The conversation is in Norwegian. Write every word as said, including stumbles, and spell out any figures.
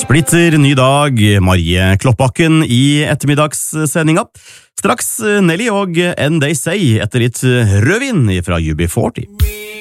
Splitter ny dag, Marie Kloppbakken i ettermiddagssendinga. Straks Nelly og N They Say etter litt rødvin fra U B førti.